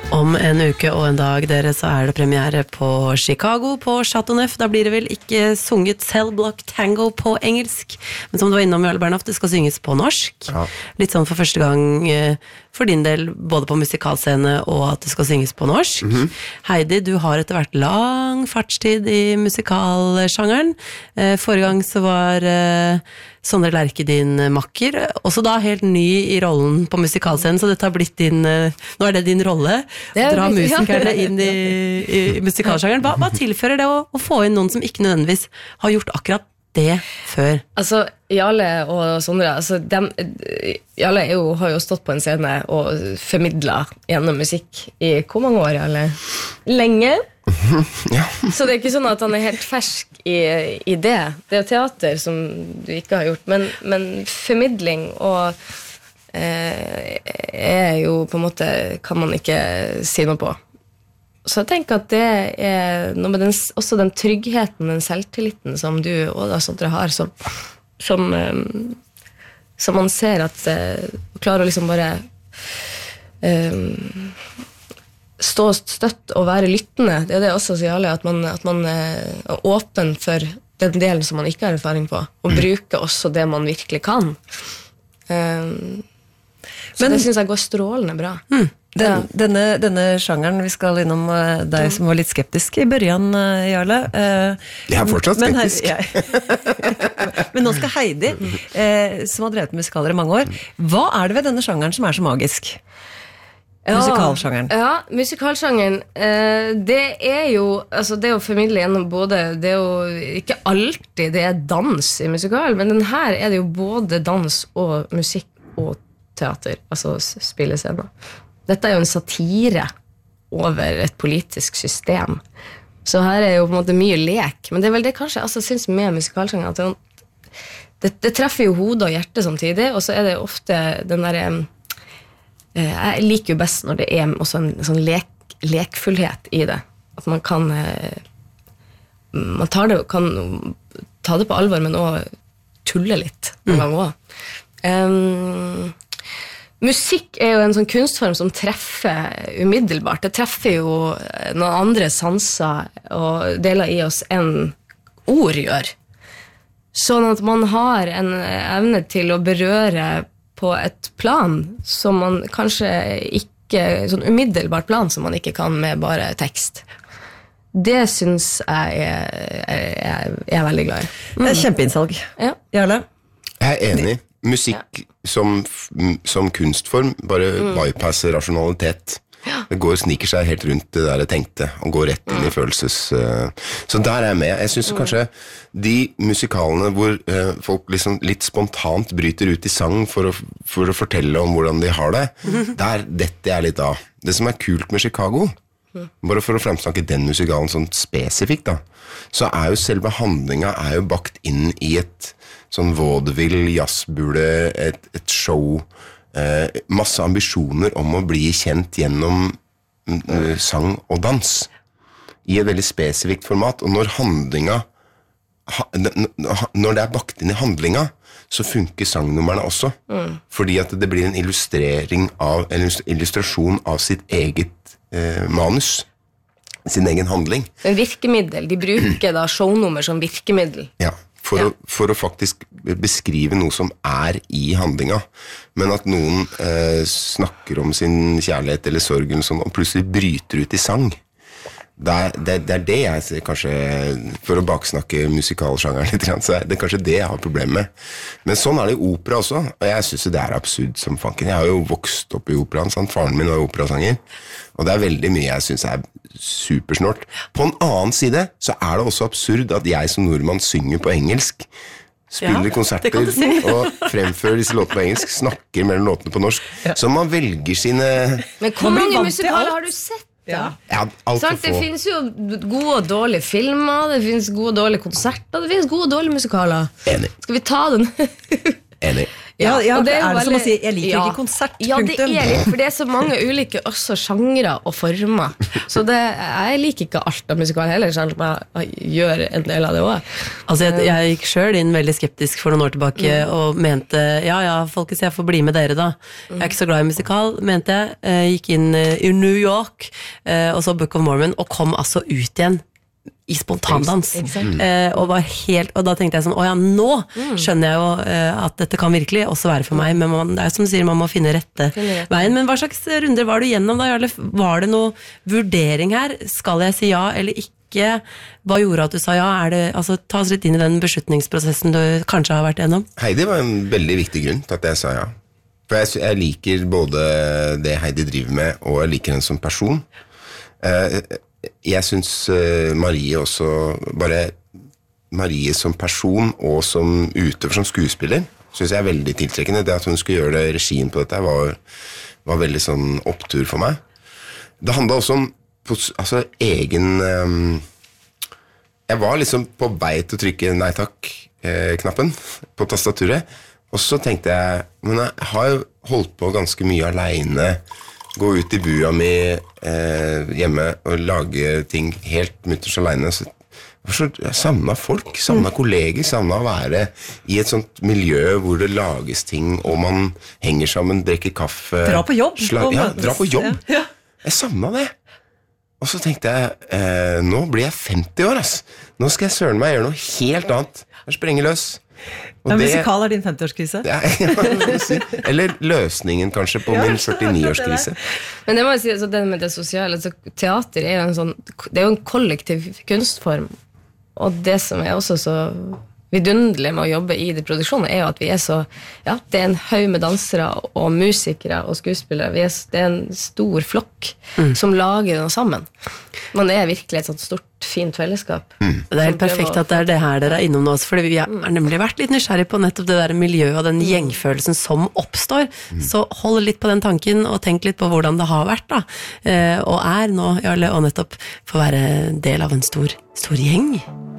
Om en uke og en dag, dere, så det premiere på Chicago, på Chateau Neuf. Da blir det vel ikke sunget Cell Block Tango på engelsk, men som du var innom, Jarle Bernhoft, det skal synges på norsk. Ja. Litt sånn for første gang for din del, både på musikalscene og at det skal synges på norsk. Heidi, du har etter hvert lang fartstid i musikalsjangeren. Forrige gang så var Sondre Lerche din makker, også da helt ny i rollen på musikalscenen, så dette har blitt din, nå det din rolle, dra musikerne inn i musikalsjangeren. Hva tilfører det å få inn noen som ikke nødvendigvis har gjort akkurat det før? Altså, Jarle og Sondre, Jarle har jo stått på en scene og formidlet gjennom musikk i hvor mange år, Jarle? Lenge. Ja. Så det ikke sånn at han helt fersk i det. Det jo teater som du ikke har gjort, men formidling og jo på en måte kan man ikke si noe på. Så jeg tenker at det noe med også den tryggheten, den selvtilliten som du og da Sondre har, som man ser at klarer å liksom bare stå støtt og være lyttende. Det det også sier alle, at man åpen for den delen som man ikke har erfaring på, og bruker også det man virkelig kan. Så det synes jeg går strålende bra. Denne sjangeren, vi skal innom deg som var litt skeptisk i børjan, Jarle. Jeg fortsatt skeptisk. Men nå skal Heidi, som har drevet musikaler i mange år, hva det ved denne sjangeren som så magisk? Musikalsjangeren. Ja, musikalsjangeren, det jo, altså det å formidle gjennom både, det jo ikke alltid det dans i musikal, men den her det jo både dans og musikk og teater, altså spillescener. Dette jo en satire over et politisk system. Så her jo på en måte mye lek, men det vel det kanskje jeg synes med musikalsjangeren, at det treffer jo hodet og hjertet samtidig, og så det ofte den der jeg liker jo best når det også en sånn lekfullhet i det. At man kan kan ta det på alvor, men også tulle litt en gang også. Musikk jo en sånn kunstform som treffer umiddelbart. Det treffer jo noen andre sanser og deler i oss enn ord gjør. Sånn at man har en evne til å berøre på et plan som man kanskje ikke, sånn umiddelbart plan som man ikke kan med bare tekst. Det synes jeg veldig glad i. Det kjempeinnsalg. Ja. Jarle? Jeg enig. Musikk som kunstform bare bypasser rasjonalitet. Det sniker seg helt rundt det der jeg tenkte, og går rett inn i følelses... Så der jeg med. Jeg synes kanskje de musikalene hvor folk liksom litt spontant bryter ut i sang for å fortelle om hvordan de har det, der detter jeg litt av. Det som kult med Chicago, bare for å fremsnakke den musikalen sånn spesifikt da, så jo selve handlinga jo bakt inn i et sånn vaudeville, jazzbule, et show, masse ambisjoner om å bli kjent gjennom sang og dans i et veldig spesifikt format, og når handlinga når det bakt inn i handlinga, så funker sangnummerne også, fordi at det blir en illustrasjon av sitt eget manus, sin egen handling. En virkemiddel, de bruker da shownummer som virkemiddel. Ja. For å faktisk beskrive noe som i handlinga, men at noen snakker om sin kjærlighet eller sorg eller sånn, og plutselig bryter ut i sang. Det det jeg ser, kanskje, for å baksnakke musikalsjangeren litt, så det kanskje det jeg har problemer med. Men sånn det i opera også, og jeg synes det absurd som fanken. Jeg har jo vokst opp i operaen, sant? Faren min var operasanger, og det veldig mye jeg synes supersnort. På en annen side så det også absurd at jeg som nordmann synger på engelsk, spiller konserter og fremfører disse låtene på engelsk, snakker mellom låtene på norsk, så man velger sine... Men hvor mange musikaler har du sett? Ja, alt for få. Det finnes jo gode og dårlige filmer, det finnes gode og dårlige konserter, det finnes gode og dårlige musikaler. Enig. Skal vi ta den? Enig. Ja, og det jo er det som å veldig- si, jeg liker ikke konsert, Ja, det punktum. er litt, for det er så mange ulike også sjangre og former. Så jeg liker ikke alt av musikal heller, selv om jeg gjør en del av det også. Altså, jeg gikk selv inn veldig skeptisk for noen år tilbake, og mente, ja, folkens, jeg får bli med dere da. Jeg er ikke så glad i musikal, mente jeg. Gikk inn i New York, og så Book of Mormon, og kom altså ut igjen i spontandans. Og da tenkte jeg sånn, åja, nå skjønner jeg jo at dette kan virkelig også være for meg, men det er som du sier, man må finne rette veien. Men hva slags runder var du gjennom da, Jarle? Var det noe vurdering her? Skal jeg si ja eller ikke? Hva gjorde at du sa ja? Altså, ta oss litt inn i den beslutningsprosessen du kanskje har vært gjennom. Heidi var en veldig viktig grunn til at jeg sa ja. For jeg liker både det Heidi driver med, og jeg liker henne som person. Jeg synes Marie også, bare Marie som person og som utøver som skuespiller, synes jeg er veldig tiltrekkende. Det at hun skulle gjøre det, regien på dette var veldig sånn opptur for meg. Det handlet også om egen jeg var liksom på vei til å trykke nei takk-knappen på tastaturet, og så tenkte jeg, men jeg har jo holdt på ganske mye alene, gå ut i bua mi hjemme og lage ting helt mutters alene, så jeg savnet folk, savnet kolleger, savnet å være i et sånt miljø hvor det lages ting, og man henger sammen, drikker kaffe. Dra på jobb. Dra på jobb. Ja. Jeg savnet det. Og så tenkte jeg, nå blir jeg 50 år, ass. Nå skal jeg søren meg gjøre noe helt annet. Jeg sprenger løs. Men musikal er din 50-årskrise? Ja, eller løsningen kanskje på min 49-årskrise. Men det må jeg si, altså, det med det sosiale, altså, teater er jo det er jo en kollektiv kunstform, og det som er også så vidunderlig med å jobbe i de produksjonene er jo at vi er så, ja, det er en haug med dansere og musikere og skuespillere, det er en stor flokk som lager noe sammen. Man er virkelig et sånt stort, fint fellesskap. Det er helt perfekt at det er det her dere er innom nå også, fordi vi har nemlig vært litt nysgjerrig på nettopp det der miljøet og den gjengfølelsen som oppstår, så hold litt på den tanken og tenk litt på hvordan det har vært da, og er nå, Jarle, og nettopp få være del av en stor gjeng.